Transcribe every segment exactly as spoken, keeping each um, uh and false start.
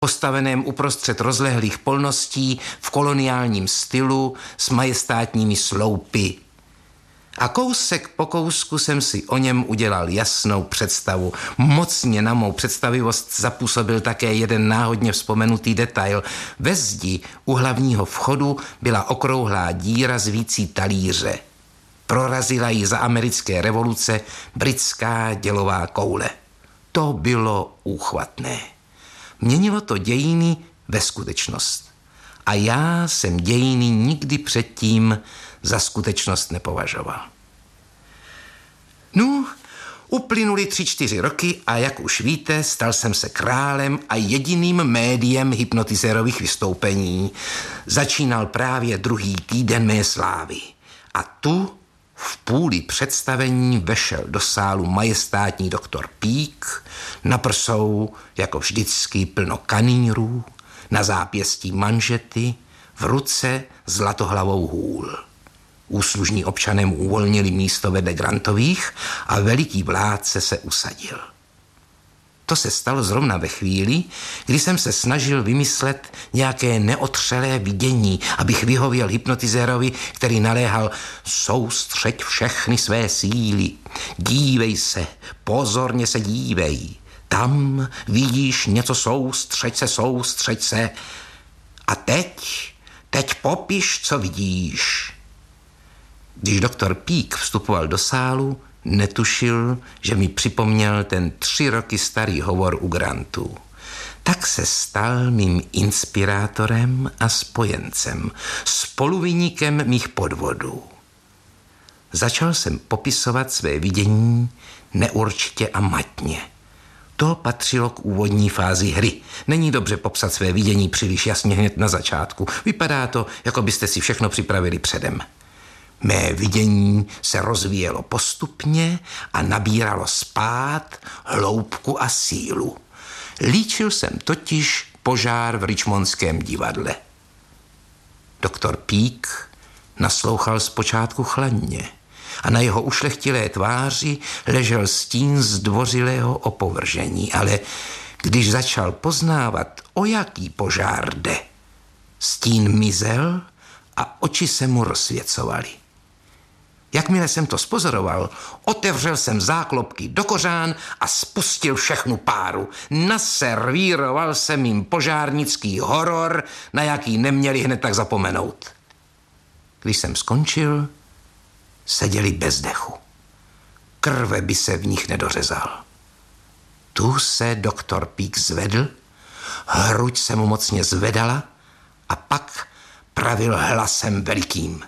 postaveném uprostřed rozlehlých polností v koloniálním stylu s majestátními sloupy. A kousek po kousku jsem si o něm udělal jasnou představu. Mocně na mou představivost zapůsobil také jeden náhodně vzpomenutý detail. Ve zdi u hlavního vchodu byla okrouhlá díra zvící talíře. Prorazila ji za americké revoluce britská dělová koule. To bylo úchvatné. Měnilo to dějiny ve skutečnost. A já jsem dějiny nikdy předtím za skutečnost nepovažoval. No, uplynuly tři, čtyři roky a jak už víte, stal jsem se králem a jediným médiem hypnotizérových vystoupení. Začínal právě druhý týden mé slávy. A tu v půli představení vešel do sálu majestátní doktor Pík, na prsou, jako vždycky, plno kanýrů, na zápěstí manžety, v ruce zlatohlavou hůl. Úslužní občané mu uvolnili místo vedle Grantových a veliký vládce se usadil. To se stalo zrovna ve chvíli, kdy jsem se snažil vymyslet nějaké neotřelé vidění, abych vyhověl hypnotizérovi, který naléhal: soustřeď všechny své síly, dívej se, pozorně se dívej, tam vidíš něco, soustřeď se, soustřeď se. A teď, teď popiš, co vidíš. Když doktor Pík vstupoval do sálu, netušil, že mi připomněl ten tři roky starý hovor u Grantů. Tak se stal mým inspirátorem a spojencem, spoluviníkem mých podvodů. Začal jsem popisovat své vidění neurčitě a matně. To patřilo k úvodní fázi hry. Není dobře popsat své vidění příliš jasně hned na začátku. Vypadá to, jako byste si všechno připravili předem. Mé vidění se rozvíjelo postupně a nabíralo spád, hloubku a sílu. Líčil jsem totiž požár v Richmondském divadle. Doktor Pík naslouchal zpočátku chladně a na jeho ušlechtilé tváři ležel stín zdvořilého opovržení, ale když začal poznávat, o jaký požár jde, stín mizel a oči se mu rozsvěcovaly. Jakmile jsem to spozoroval, otevřel jsem záklopky do kořán a spustil všechnu páru. Naservíroval jsem jim požárnický horor, na jaký neměli hned tak zapomenout. Když jsem skončil, seděli bez dechu. Krve by se v nich nedořezal. Tu se doktor Pík zvedl, hruď se mu mocně zvedala a pak pravil hlasem velikým: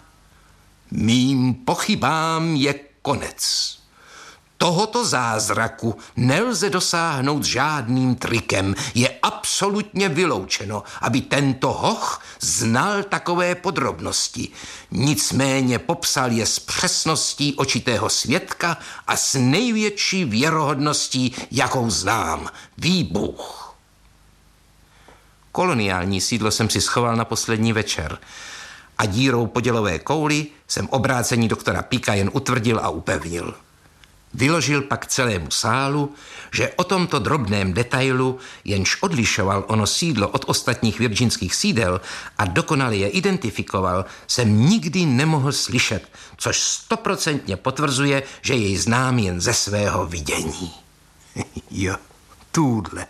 mým pochybám je konec. Tohoto zázraku nelze dosáhnout žádným trikem. Je absolutně vyloučeno, aby tento hoch znal takové podrobnosti. Nicméně popsal je s přesností očitého svědka a s největší věrohodností, jakou znám. Výbuch. Koloniální sídlo jsem si schoval na poslední večer a dírou po dělové kouli jsem obrácení doktora Píka jen utvrdil a upevnil. Vyložil pak celému sálu, že o tomto drobném detailu, jenž odlišoval ono sídlo od ostatních virginských sídel a dokonale je identifikoval, jsem nikdy nemohl slyšet, což stoprocentně potvrzuje, že jej znám jen ze svého vidění. Jo, tuhle.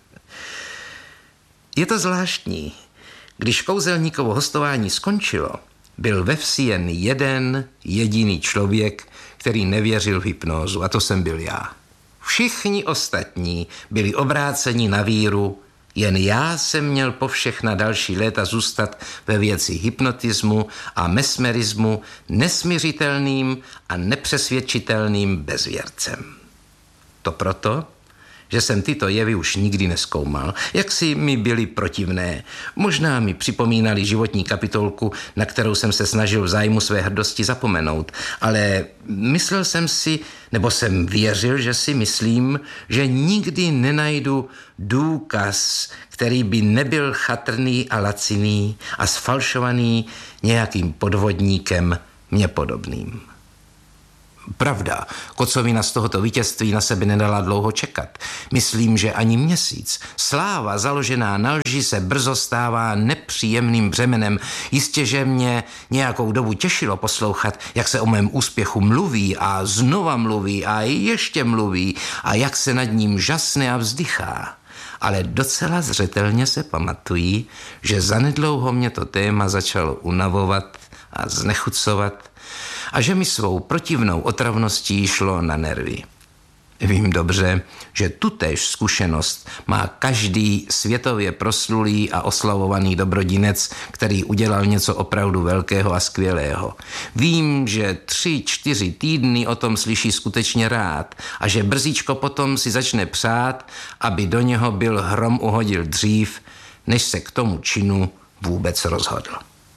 Je to zvláštní. Když kouzelníkovo hostování skončilo, byl ve vsi jen jeden jediný člověk, který nevěřil v hypnózu, a to jsem byl já. Všichni ostatní byli obráceni na víru, jen já jsem měl po všechna další léta zůstat ve věci hypnotismu a mesmerismu nesmiřitelným a nepřesvědčitelným bezvěrcem. To proto, že jsem tyto jevy už nikdy nezkoumal. Jaksi mi byly protivné. Možná mi připomínali životní kapitolku, na kterou jsem se snažil v zájmu své hrdosti zapomenout. Ale myslel jsem si, nebo jsem věřil, že si myslím, že nikdy nenajdu důkaz, který by nebyl chatrný a laciný a sfalšovaný nějakým podvodníkem mně podobným. Pravda, kocovina z tohoto vítězství na sebe nedala dlouho čekat. Myslím, že ani měsíc. Sláva založená na lži se brzo stává nepříjemným břemenem. Jistě, že mě nějakou dobu těšilo poslouchat, jak se o mém úspěchu mluví a znova mluví a ještě mluví a jak se nad ním žasne a vzdychá. Ale docela zřetelně se pamatují, že zanedlouho mě to téma začalo unavovat a znechucovat a že mi svou protivnou otravností šlo na nervy. Vím dobře, že tutéž zkušenost má každý světově proslulý a oslavovaný dobrodinec, který udělal něco opravdu velkého a skvělého. Vím, že tři, čtyři týdny o tom slyší skutečně rád a že brzíčko potom si začne přát, aby do něho byl hrom uhodil dřív, než se k tomu činu vůbec rozhodl.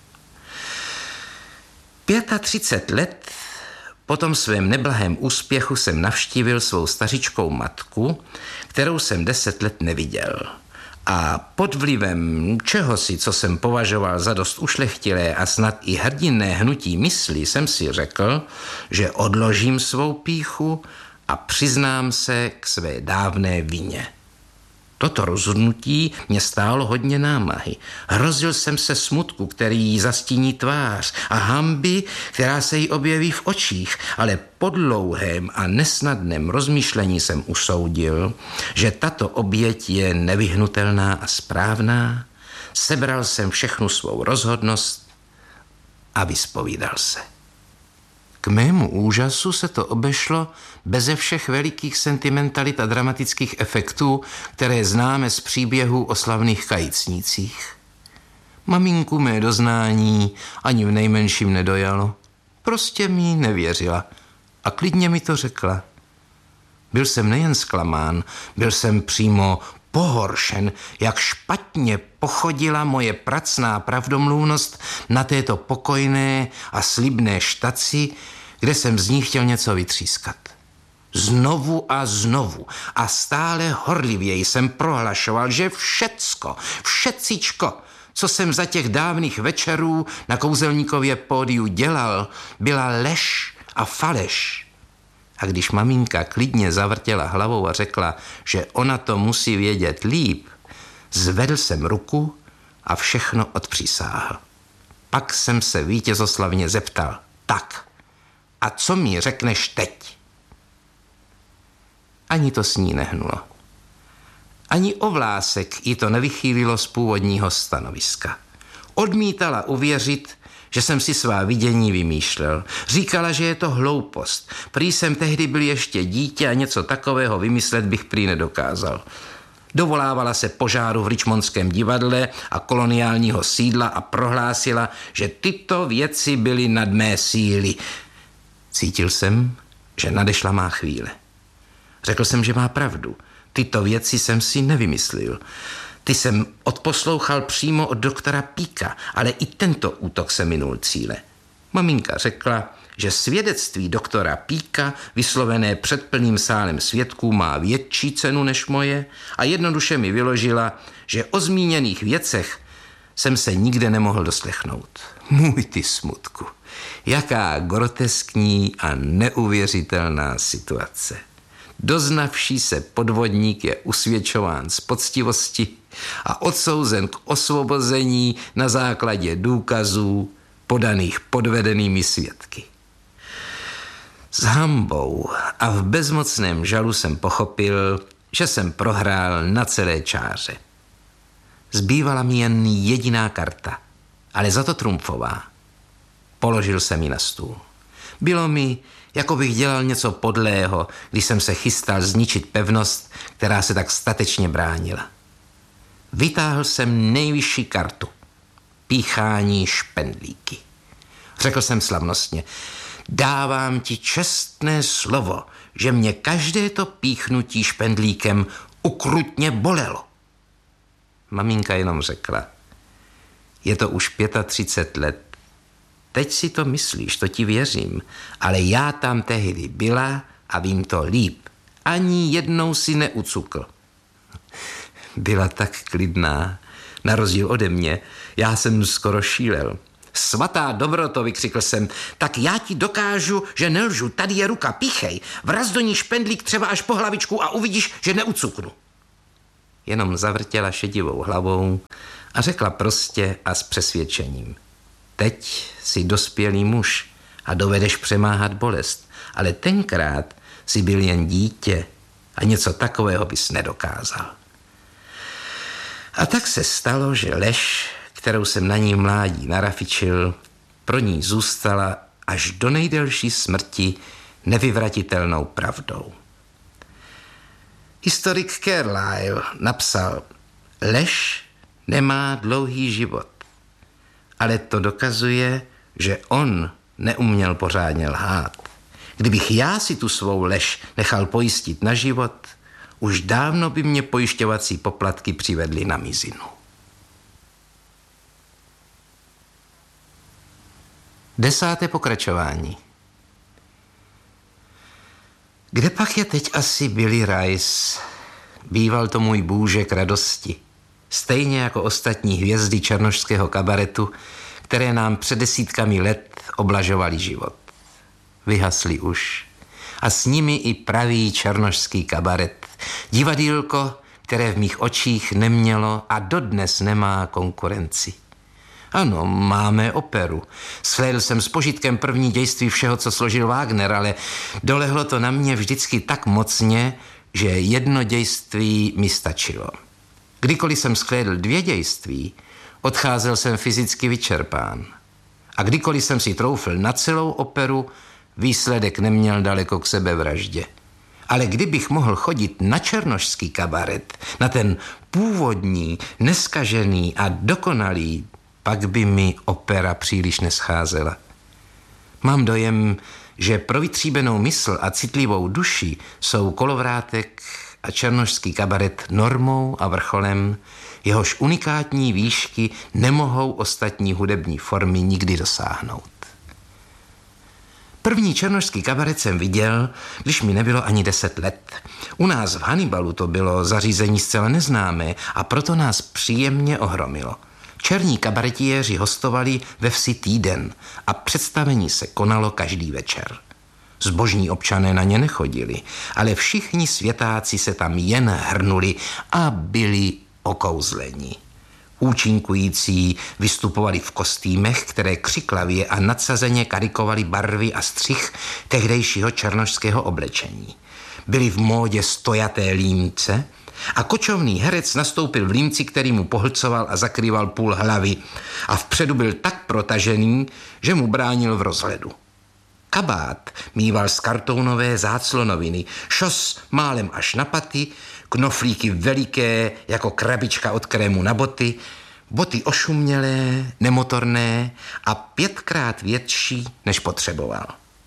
třicet pět let po tom svém neblahém úspěchu jsem navštívil svou stařičkou matku, kterou jsem deset let neviděl. A pod vlivem čehosi, co jsem považoval za dost ušlechtilé a snad i hrdinné hnutí mysli, jsem si řekl, že odložím svou pýchu a přiznám se k své dávné vině. Toto rozhodnutí mě stálo hodně námahy. Hrozil jsem se smutku, který jí zastíní tvář a hanby, která se jí objeví v očích, ale po dlouhém a nesnadném rozmýšlení jsem usoudil, že tato oběť je nevyhnutelná a správná. Sebral jsem všechnu svou rozhodnost a vyspovídal se. K mému úžasu se to obešlo beze všech velikých sentimentalit a dramatických efektů, které známe z příběhů o slavných kajícnících. Maminku mé doznání ani v nejmenším nedojalo. Prostě mi nevěřila a klidně mi to řekla. Byl jsem nejen zklamán, byl jsem přímo pohoršen, jak špatně pochodila moje pracná pravdomluvnost na této pokojné a slibné štaci, kde jsem z ní chtěl něco vytřískat. Znovu a znovu a stále horlivěji jsem prohlašoval, že všecko, všecičko, co jsem za těch dávných večerů na kouzelníkově pódiu dělal, byla lež a faleš. A když maminka klidně zavrtěla hlavou a řekla, že ona to musí vědět líp, zvedl jsem ruku a všechno odpřísáhl. Pak jsem se vítězoslavně zeptal, tak, a co mi řekneš teď? Ani to s ní nehnulo. Ani o vlásek jí to nevychýlilo z původního stanoviska. Odmítala uvěřit, že jsem si svá vidění vymýšlel. Říkala, že je to hloupost. Prý jsem tehdy byl ještě dítě a něco takového vymyslet bych prý nedokázal. Dovolávala se požáru v Richmondském divadle a koloniálního sídla a prohlásila, že tyto věci byly nad mé síly. Cítil jsem, že nadešla má chvíle. Řekl jsem, že má pravdu. Tyto věci jsem si nevymyslel. Ty jsem odposlouchal přímo od doktora Píka, ale i tento útok se minul cíle. Maminka řekla, že svědectví doktora Píka, vyslovené před plným sálem svědků, má větší cenu než moje a jednoduše mi vyložila, že o zmíněných věcech jsem se nikde nemohl doslechnout. Můj ty smutku, jaká groteskní a neuvěřitelná situace. Doznavší se podvodník je usvědčován z poctivosti a odsouzen k osvobození na základě důkazů podaných podvedenými svědky. S hanbou a v bezmocném žalu jsem pochopil, že jsem prohrál na celé čáře. Zbývala mi jen jediná karta, ale za to trumfová. Položil jsem ji na stůl. Bylo mi, jako bych dělal něco podlého, když jsem se chystal zničit pevnost, která se tak statečně bránila. Vytáhl jsem nejvyšší kartu. Píchání špendlíky. Řekl jsem slavnostně, dávám ti čestné slovo, že mě každé to píchnutí špendlíkem ukrutně bolelo. Maminka jenom řekla, je to už třicet pět let. Teď si to myslíš, to ti věřím, ale já tam tehdy byla a vím to líp. Ani jednou si neucukl. Byla tak klidná, na rozdíl ode mě. Já jsem skoro šílel. Svatá dobroto, vykřikl jsem, tak já ti dokážu, že nelžu, tady je ruka, píchej, vraz do ní špendlík třeba až po hlavičku a uvidíš, že neucuknu. Jenom zavrtěla šedivou hlavou a řekla prostě a s přesvědčením. Teď jsi dospělý muž a dovedeš přemáhat bolest, ale tenkrát jsi byl jen dítě a něco takového bys nedokázal. A tak se stalo, že lež, kterou jsem na ní mládí narafičil, pro ní zůstala až do nejdelší smrti nevyvratitelnou pravdou. Historik Carlyle napsal, lež nemá dlouhý život, ale to dokazuje, že on neuměl pořádně lhát. Kdybych já si tu svou lež nechal pojistit na život, už dávno by mě pojišťovací poplatky přivedly na mizinu. Desáté pokračování. Kde pak je teď asi Billy Rice? Býval to můj bůžek radosti. Stejně jako ostatní hvězdy černošského kabaretu, které nám před desítkami let oblažovaly život. Vyhasli už. A s nimi i pravý černošský kabaret. Divadýlko, které v mých očích nemělo a dodnes nemá konkurenci. Ano, máme operu. Shlédl jsem s požitkem první dějství všeho, co složil Wagner, ale dolehlo to na mě vždycky tak mocně, že jedno dějství mi stačilo. Kdykoliv jsem shlédl dvě dějství, odcházel jsem fyzicky vyčerpán. A kdykoliv jsem si troufl na celou operu, výsledek neměl daleko k sebevraždě. Ale kdybych mohl chodit na černošský kabaret, na ten původní, neskažený a dokonalý, pak by mi opera příliš nescházela. Mám dojem, že pro vytříbenou mysl a citlivou duši jsou Kolovrátek a černošský kabaret normou a vrcholem, jehož unikátní výšky nemohou ostatní hudební formy nikdy dosáhnout. První černošský kabaret jsem viděl, když mi nebylo ani deset let. U nás v Hannibalu to bylo zařízení zcela neznámé a proto nás příjemně ohromilo. Černí kabaretiéři hostovali ve vsi týden a představení se konalo každý večer. Zbožní občané na ně nechodili, ale všichni světáci se tam jen hrnuli a byli okouzleni. Účinkující vystupovali v kostýmech, které křiklavě a nadsazeně karikovali barvy a střih tehdejšího černošského oblečení. Byli v módě stojaté límce a kočovný herec nastoupil v límci, který mu pohlcoval a zakrýval půl hlavy a vpředu byl tak protažený, že mu bránil v rozhledu. Kabát mýval z kartounové záclonoviny, šos málem až na paty, knoflíky veliké jako krabička od krému na boty, boty ošumělé, nemotorné a pětkrát větší, než potřeboval.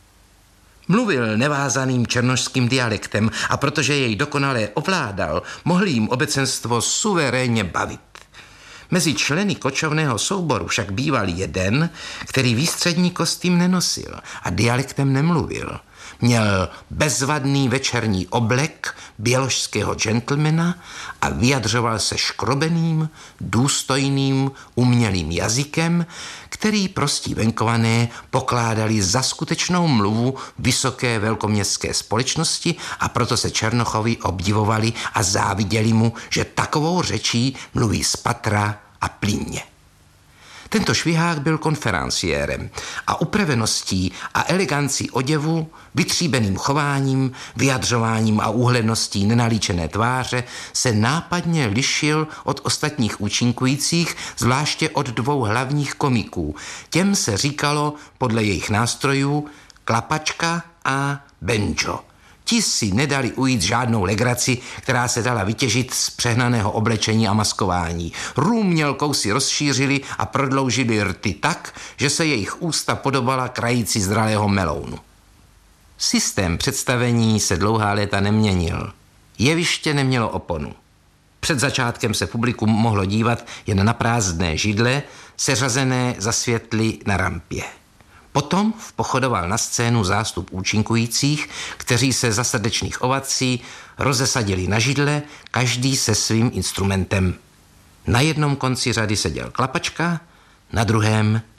Mluvil nevázaným černošským dialektem a protože jej dokonale ovládal, mohl jim obecenstvo suverénně bavit. Mezi členy kočovného souboru však býval jeden, který výstřední kostým nenosil a dialektem nemluvil. Měl bezvadný večerní oblek běložského gentlemana a vyjadřoval se škrobeným, důstojným, umělým jazykem, který prostí venkované pokládali za skutečnou mluvu vysoké velkoměstské společnosti a proto se Černochovi obdivovali a záviděli mu, že takovou řečí mluví spatra a plynně. Tento švihák byl konferenciérem a upraveností a elegancí oděvu, vytříbeným chováním, vyjadřováním a úhledností nenalíčené tváře se nápadně lišil od ostatních účinkujících, zvláště od dvou hlavních komiků. Těm se říkalo podle jejich nástrojů Klapačka a Benjo. Ti si nedali ujít žádnou legraci, která se dala vytěžit z přehnaného oblečení a maskování. Růmělkou si rozšířili a prodloužili rty tak, že se jejich ústa podobala krajíci zralého melounu. Systém představení se dlouhá léta neměnil. Jeviště nemělo oponu. Před začátkem se publikum mohlo dívat jen na prázdné židle, seřazené za světly na rampě. Potom vpochodoval na scénu zástup účinkujících, kteří se za srdečných ovací rozesadili na židle, každý se svým instrumentem. Na jednom konci řady seděl Klapačka, na druhém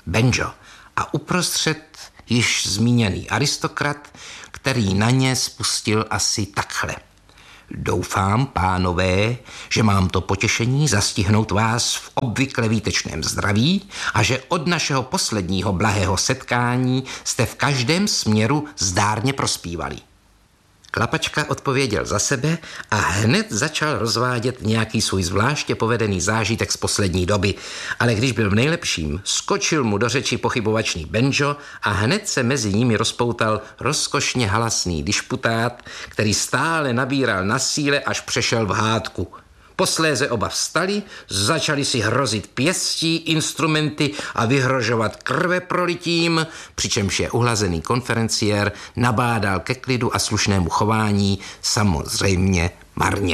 banjo a uprostřed již zmíněný aristokrat, který na ně spustil asi takhle. Doufám, pánové, že mám to potěšení zastihnout vás v obvykle výtečném zdraví a že od našeho posledního blahého setkání jste v každém směru zdárně prospívali. Klapačka odpověděl za sebe a hned začal rozvádět nějaký svůj zvláště povedený zážitek z poslední doby, ale když byl v nejlepším, skočil mu do řeči pochybovačný banjo a hned se mezi nimi rozpoutal rozkošně halasný dišputát, který stále nabíral na síle, až přešel v hádku. Posléze oba vstali, začali si hrozit pěstí, instrumenty a vyhrožovat krveprolitím, přičemž je uhlazený konferenciér nabádal ke klidu a slušnému chování, samozřejmě marně.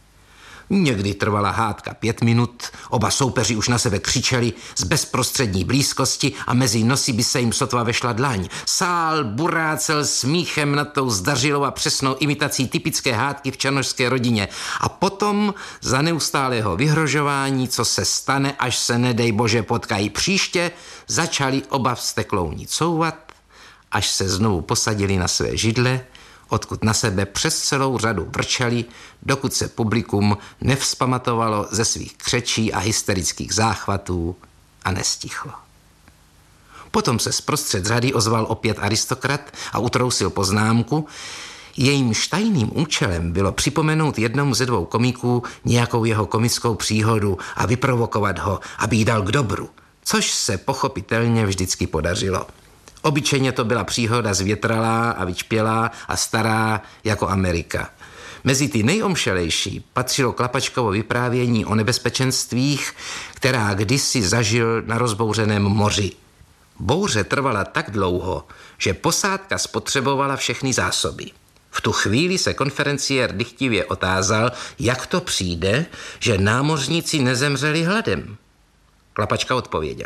Někdy trvala hádka pět minut, oba soupeři už na sebe křičeli z bezprostřední blízkosti a mezi nosy by se jim sotva vešla dlaň. Sál burácel smíchem nad tou zdařilou a přesnou imitací typické hádky v černošské rodině. A potom za neustálého vyhrožování, co se stane, až se nedej bože potkají příště, začali oba vzteklouni couvat, až se znovu posadili na své židle, odkud na sebe přes celou řadu vrčeli, dokud se publikum nevzpamatovalo ze svých křečí a hysterických záchvatů a nestichlo. Potom se zprostřed řady ozval opět aristokrat a utrousil poznámku, jejímž tajným účelem bylo připomenout jednomu ze dvou komiků nějakou jeho komickou příhodu a vyprovokovat ho, aby jí dal k dobru, což se pochopitelně vždycky podařilo. Obyčejně to byla příhoda zvětralá a vyčpělá a stará jako Amerika. Mezi ty nejomšelejší patřilo Klapačkovo vyprávění o nebezpečenstvích, která kdysi zažil na rozbouřeném moři. Bouře trvala tak dlouho, že posádka spotřebovala všechny zásoby. V tu chvíli se konferenciér dychtivě otázal, jak to přijde, že námořníci nezemřeli hladem. Klapačka odpověděl.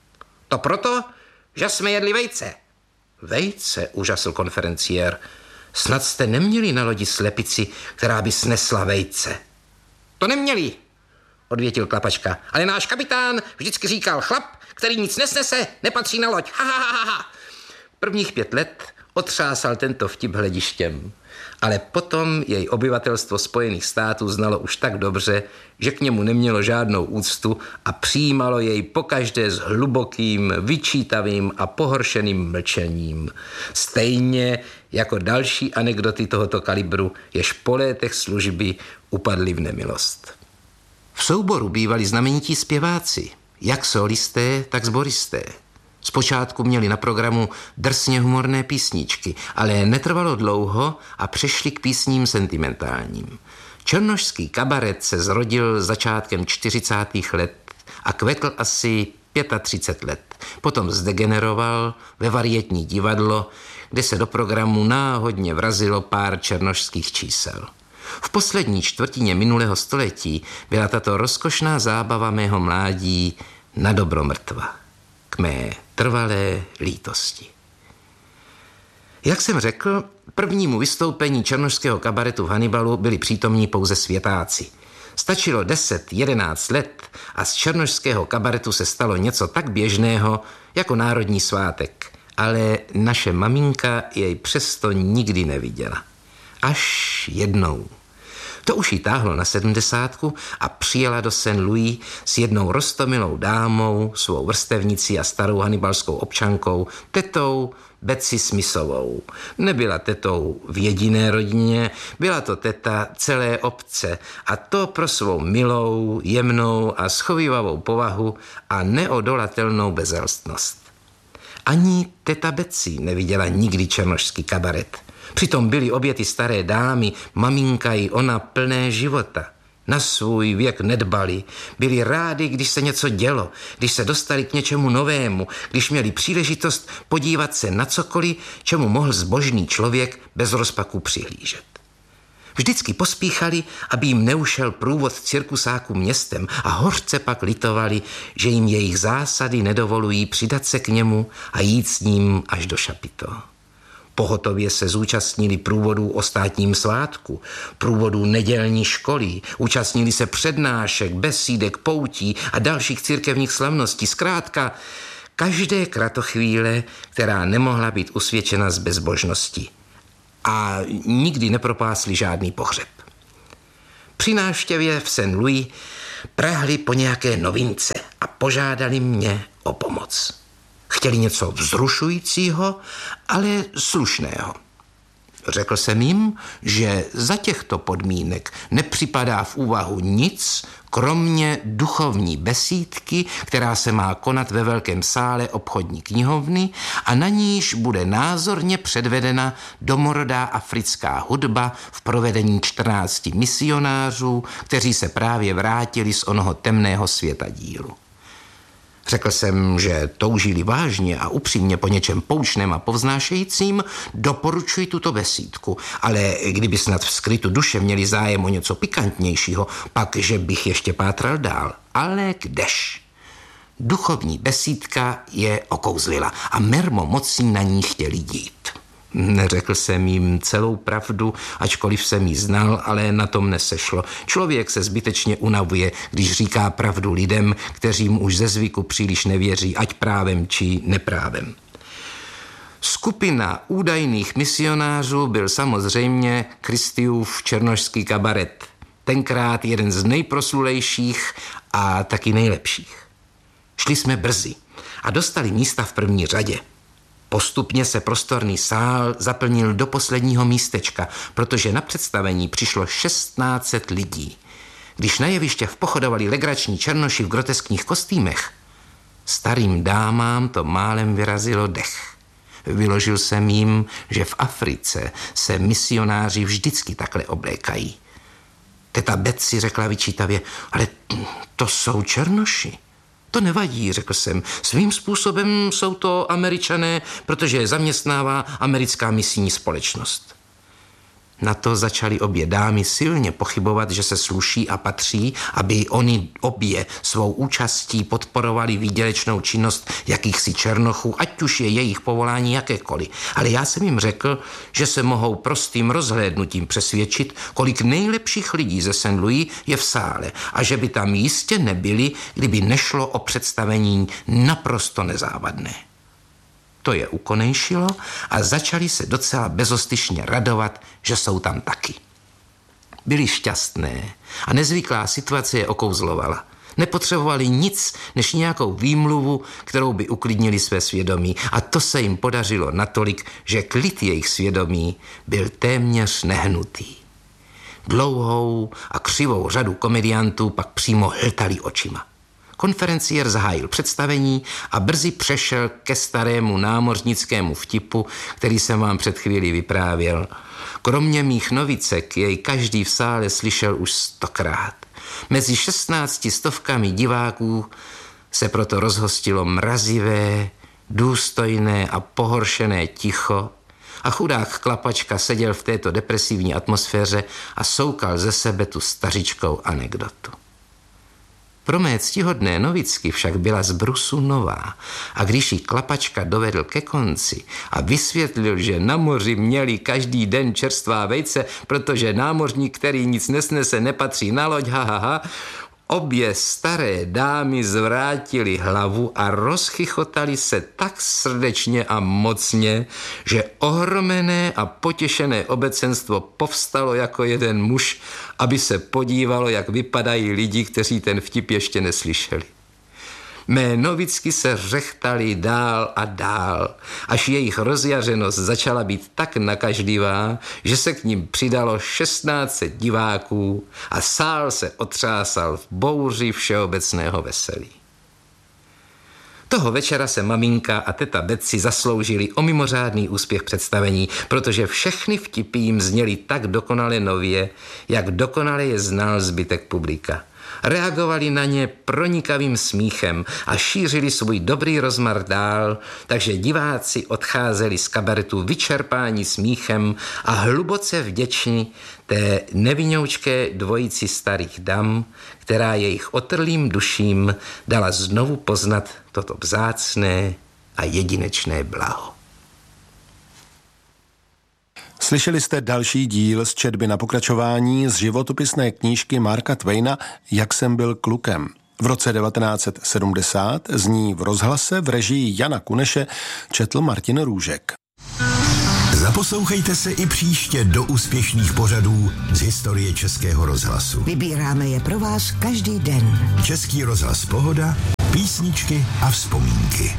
To proto, že jsme jedli vejce. Vejce, úžasl konferenciér. Snad jste neměli na lodi slepici, která by snesla vejce. To neměli, odvětil Klapačka, ale náš kapitán vždycky říkal, chlap, který nic nesnese, nepatří na loď. Ha, ha, ha, ha. Prvních pět let otřásal tento vtip hledištěm, ale potom jej obyvatelstvo Spojených států znalo už tak dobře, že k němu nemělo žádnou úctu a přijímalo jej pokaždé s hlubokým, vyčítavým a pohoršeným mlčením. Stejně jako další anekdoty tohoto kalibru, jež po létech služby upadly v nemilost. V souboru bývali znamenití zpěváci, jak solisté, tak sboristé. Zpočátku měli na programu drsně humorné písničky, ale netrvalo dlouho a přešli k písním sentimentálním. Černošský kabaret se zrodil začátkem čtyřicátých let a kvetl asi třicet pět let. Potom zdegeneroval ve varietní divadlo, kde se do programu náhodně vrazilo pár černošských čísel. V poslední čtvrtině minulého století byla tato rozkošná zábava mého mládí na dobro mrtva. K mé trvalé lítosti. Jak jsem řekl, prvnímu vystoupení černošského kabaretu v Hannibalu byli přítomní pouze světáci. Stačilo deset, jedenáct let a z černošského kabaretu se stalo něco tak běžného jako národní svátek, ale naše maminka jej přesto nikdy neviděla. Až jednou. To už jí táhlo na sedmdesátku a přijela do Saint Louis s jednou roztomilou dámou, svou vrstevnicí a starou hanibalskou občankou, tetou Betsy Smithovou. Nebyla tetou v jediné rodině, byla to teta celé obce a to pro svou milou, jemnou a schovívavou povahu a neodolatelnou bezelstnost. Ani teta Betsy neviděla nikdy černošský kabaret. Přitom byly obě ty staré dámy, maminka i ona, plné života. Na svůj věk nedbali, byli rádi, když se něco dělo, když se dostali k něčemu novému, když měli příležitost podívat se na cokoliv, čemu mohl zbožný člověk bez rozpaku přihlížet. Vždycky pospíchali, aby jim neušel průvod cirkusáků městem a hořce pak litovali, že jim jejich zásady nedovolují přidat se k němu a jít s ním až do šapito. Pohotově se zúčastnili průvodů o státním svátku, průvodů nedělní školy, účastnili se přednášek, besídek, poutí a dalších církevních slavností. Zkrátka, Každé kratochvíle, která nemohla být usvědčena z bezbožnosti. A nikdy nepropásli žádný pohřeb. Při návštěvě v Saint Louis prahli po nějaké novince a požádali mě o pomoc. Chtěli něco vzrušujícího, ale slušného. Řekl jsem jim, že za těchto podmínek nepřipadá v úvahu nic, kromě duchovní besídky, která se má konat ve velkém sále obchodní knihovny a na níž bude názorně předvedena domorodá africká hudba v provedení čtrnácti misionářů, kteří se právě vrátili z onoho temného světadílu. Řekl jsem, že toužili vážně a upřímně po něčem poučném a povznášejícím, doporučuji tuto besídku, ale kdyby snad v skrytu duše měli zájem o něco pikantnějšího, pak že bych ještě pátral dál. Ale kdež? Duchovní besídka je okouzlila a mermo mocí na ní chtěli dít. Neřekl jsem jim celou pravdu, ačkoliv jsem ji znal, ale na tom nesešlo. Člověk se zbytečně unavuje, když říká pravdu lidem, kteřím už ze zvyku příliš nevěří, ať právem či neprávem. Skupina údajných misionářů byl samozřejmě Kristiův černošský kabaret. Tenkrát jeden z nejproslulejších a taky nejlepších. Šli jsme brzy a dostali místa v první řadě. Postupně se prostorný sál zaplnil do posledního místečka, protože na představení přišlo šestnáct set lidí. Když na jeviště vpochodovali legrační černoši v groteskních kostýmech, starým dámám to málem vyrazilo dech. Vyložil jsem jim, že v Africe se misionáři vždycky takhle oblékají. Teta Betsy řekla vyčítavě, ale to jsou černoši. To nevadí, řekl jsem. Svým způsobem jsou to Američané, protože je zaměstnává americká misijní společnost. Na to začaly obě dámy silně pochybovat, že se sluší a patří, aby oni obě svou účastí podporovali výdělečnou činnost jakýchsi černochů, ať už je jejich povolání jakékoliv. Ale já jsem jim řekl, že se mohou prostým rozhlédnutím přesvědčit, kolik nejlepších lidí ze Saint Louis je v sále a že by tam jistě nebyli, kdyby nešlo o představení naprosto nezávadné. To je ukonejšilo a začali se docela bezostyšně radovat, že jsou tam taky. Byli šťastné a nezvyklá situace je okouzlovala. Nepotřebovali nic než nějakou výmluvu, kterou by uklidnili své svědomí, a to se jim podařilo natolik, že klid jejich svědomí byl téměř nehnutý. Dlouhou a křivou řadu komediantů pak přímo hltali očima. Konferenciér zahájil představení a brzy přešel ke starému námořnickému vtipu, který jsem vám před chvílí vyprávěl. Kromě mých novicek jej každý v sále slyšel už stokrát. Mezi šestnácti stovkami diváků se proto rozhostilo mrazivé, důstojné a pohoršené ticho a chudák Klapačka seděl v této depresivní atmosféře a soukal ze sebe tu stařičkou anekdotu. Pro mé ctihodné novicky však byla z brusu nová a když ji Klapačka dovedl ke konci a vysvětlil, že na moři měli každý den čerstvá vejce, protože námořník, který nic nesnese, nepatří na loď, ha, ha, ha, obě staré dámy zvrátily hlavu a rozchychotali se tak srdečně a mocně, že ohromené a potěšené obecenstvo povstalo jako jeden muž, aby se podívalo, jak vypadají lidi, kteří ten vtip ještě neslyšeli. Mé novicky se řechtali dál a dál, až jejich rozjařenost začala být tak nakažlivá, že se k ním přidalo šestnáct set diváků a sál se otřásal v bouři všeobecného veselí. Toho večera se maminka a teta Betsy zasloužili o mimořádný úspěch představení, protože všechny vtipy jim zněly tak dokonale nově, jak dokonale je znal zbytek publika. Reagovali na ně pronikavým smíchem a šířili svůj dobrý rozmar dál, takže diváci odcházeli z kabaretu vyčerpáni smíchem a hluboce vděční té nevinoučké dvojici starých dam, která jejich otrlým duším dala znovu poznat toto vzácné a jedinečné blaho. Slyšeli jste další díl z četby na pokračování z životopisné knížky Marka Twaina Jak jsem byl klukem. V roce devatenáct set sedmdesát z ní v rozhlase v režii Jana Kuneše četl Martin Růžek. Zaposlouchejte se i příště do úspěšných pořadů z historie Českého rozhlasu. Vybíráme je pro vás každý den. Český rozhlas Pohoda, písničky a vzpomínky.